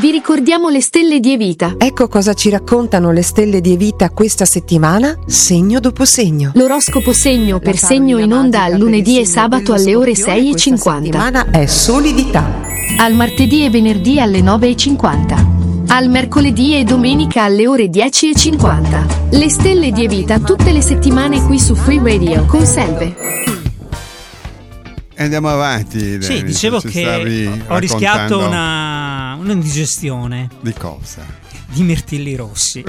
Vi ricordiamo le stelle di Evita. Ecco cosa ci raccontano le stelle di Evita questa settimana, segno dopo segno. L'oroscopo segno per segno in onda al lunedì e sabato alle ore 6:50. Questa settimana è solidità. Al martedì e venerdì alle 9:50. Al mercoledì e domenica alle ore 10:50. Le stelle di Evita tutte le settimane qui su Free Radio con Selve. Andiamo avanti. Sì, dicevo che ho rischiato un'indigestione. Di cosa? Di mirtilli rossi.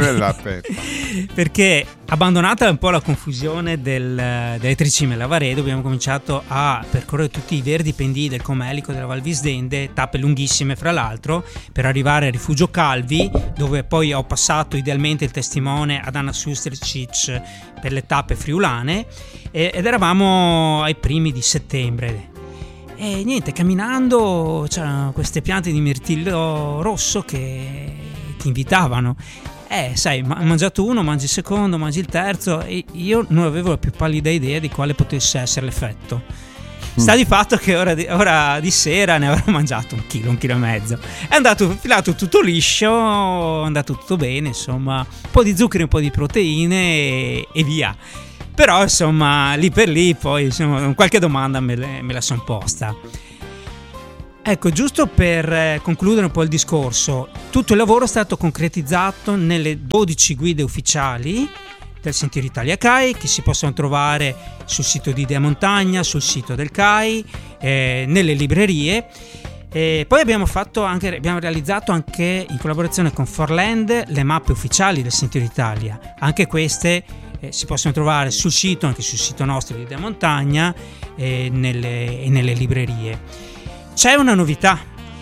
Perché, abbandonata un po' la confusione delle tricime lavarede, abbiamo cominciato a percorrere tutti i verdi pendii del Comelico della Val Visdende, tappe lunghissime fra l'altro, per arrivare al Rifugio Calvi, dove poi ho passato idealmente il testimone ad Anna Sustercic per le tappe friulane, ed eravamo ai primi di settembre. E niente, camminando c'erano queste piante di mirtillo rosso che ti invitavano. Sai, mangiato uno, mangi il secondo, mangi il terzo, e io non avevo la più pallida idea di quale potesse essere l'effetto. Sta di fatto che ora di sera ne avrò mangiato 1 chilo e mezzo. È andato filato tutto liscio, è andato tutto bene, insomma, un po' di zuccheri, un po' di proteine e via. Però insomma, lì per lì poi insomma, qualche domanda me la son posta. Ecco, giusto per concludere un po' il discorso, tutto il lavoro è stato concretizzato nelle 12 guide ufficiali del Sentiero Italia CAI, che si possono trovare sul sito di Idea Montagna, sul sito del CAI, nelle librerie. Poi abbiamo realizzato anche in collaborazione con Forland le mappe ufficiali del Sentiero Italia. Anche queste si possono trovare sul sito, anche sul sito nostro di Idea Montagna, e nelle librerie. C'è una novità,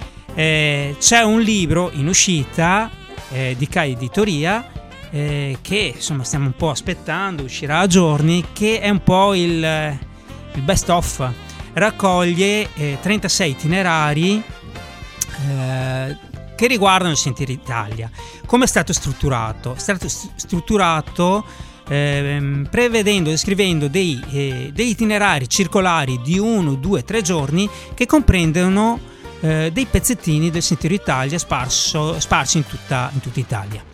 c'è un libro in uscita di CAI Editoria che insomma stiamo un po' aspettando, uscirà a giorni, che è un po' il best of. Raccoglie 36 itinerari che riguardano il Sentiero Italia. Come è stato strutturato? È stato strutturato descrivendo degli itinerari circolari di 1, 2, 3 giorni che comprendono dei pezzettini del Sentiero Italia sparsi in tutta Italia.